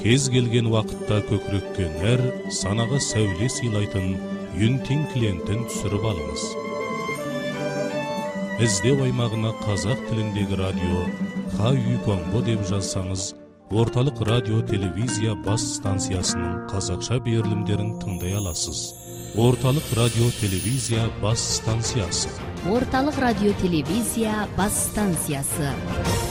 кез келген уақытта көкірекке нәр, санаға сәуле сыйлайтын Юнтин клиентін түсіріп алыңыз. Іздеу аймағына қазақ тіліндегі радио Ха-Ю-Конго деп жазсаңыз, орталық радио телевизия бас станциясының қазақша берілімдерін тыңдай аласыз. Орталық радио телевизия бас станциясы. Орталық радио телевизия бас станциясы.